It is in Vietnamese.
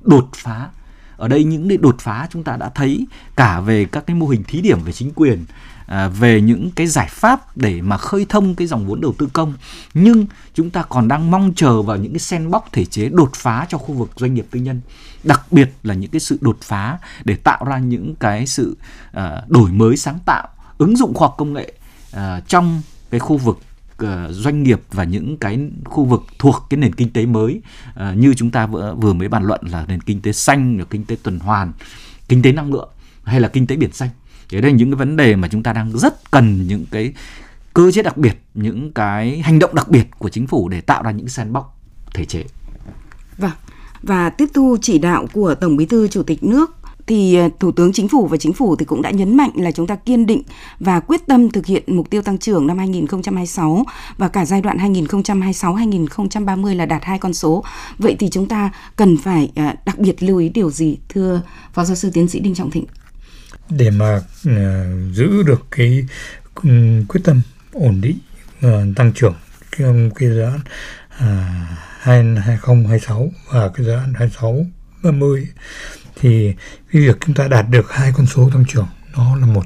đột phá. Ở đây những cái đột phá chúng ta đã thấy cả về các cái mô hình thí điểm về chính quyền, về những cái giải pháp để mà khơi thông cái dòng vốn đầu tư công. Nhưng chúng ta còn đang mong chờ vào những cái sandbox thể chế đột phá cho khu vực doanh nghiệp tư nhân. Đặc biệt là những cái sự đột phá để tạo ra những cái sự đổi mới sáng tạo, ứng dụng khoa học công nghệ trong cái khu vực doanh nghiệp và những cái khu vực thuộc cái nền kinh tế mới, như chúng ta vừa mới bàn luận là nền kinh tế xanh, kinh tế tuần hoàn, kinh tế năng lượng hay là kinh tế biển xanh. Thế đây là những cái vấn đề mà chúng ta đang rất cần những cái cơ chế đặc biệt, những cái hành động đặc biệt của chính phủ để tạo ra những sandbox thể chế. Vâng, và tiếp thu chỉ đạo của Tổng Bí thư Chủ tịch nước thì Thủ tướng Chính phủ và Chính phủ thì cũng đã nhấn mạnh là chúng ta kiên định và quyết tâm thực hiện mục tiêu tăng trưởng năm 2026 và cả giai đoạn 2026-2030 là đạt 2 con số. Vậy thì chúng ta cần phải đặc biệt lưu ý điều gì, thưa Phó Giáo sư Tiến sĩ Đinh Trọng Thịnh? Để mà giữ được cái quyết tâm ổn định tăng trưởng trong cái giai đoạn 2026 và cái giai đoạn 26-30 thì cái việc chúng ta đạt được 2 con số tăng trưởng nó là một